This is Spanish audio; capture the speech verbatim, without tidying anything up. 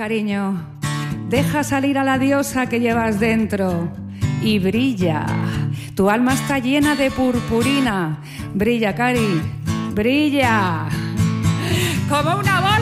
cariño. Deja salir a la diosa que llevas dentro y brilla. Tu alma está llena de purpurina. Brilla, Cari, brilla. Como una bola.